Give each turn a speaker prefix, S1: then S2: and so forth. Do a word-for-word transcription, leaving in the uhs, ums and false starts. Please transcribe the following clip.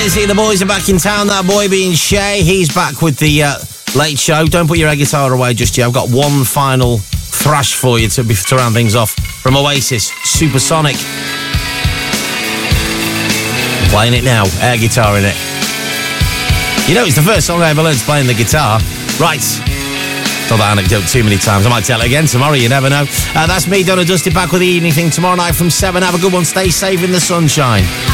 S1: Lizzie and the boys are back in town. That boy being Shay, he's back with the uh, late show. Don't put your air guitar away just yet. I've got one final thrash for you to, to round things off from Oasis, Supersonic. Playing it now, air guitar in it. You know, it's the first song I ever learned playing the guitar. Right. Told that anecdote too many times. I might tell it again tomorrow, you never know. Uh, that's me, Donna Dusty, back with the evening thing tomorrow night from seven. Have a good one. Stay safe in the sunshine.